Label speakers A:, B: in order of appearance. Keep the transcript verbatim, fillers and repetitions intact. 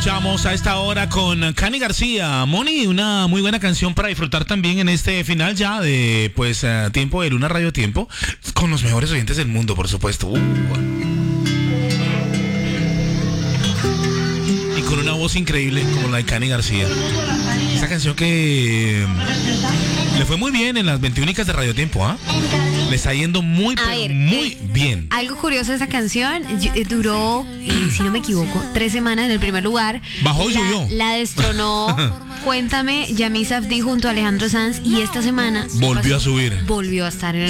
A: Estamos a esta hora con Cani García. Moni, una muy buena canción para disfrutar también en este final ya de pues uh, Tiempo de Luna Radio Tiempo, con los mejores oyentes del mundo, por supuesto. Uh. Y con una voz increíble como la de Cani García. Esa canción que le fue muy bien en las veintiúnicas de Radio Tiempo, ¿ah? ¿eh? Le está yendo muy, pero ver, muy eh, bien.
B: Algo curioso de esa canción, duró, eh, si no me equivoco, tres semanas en el primer lugar.
A: Bajó y subió.
B: La destronó, Cuéntame, Yami Safdie junto a Alejandro Sanz, y esta semana
A: volvió a subir.
B: Volvió a estar en el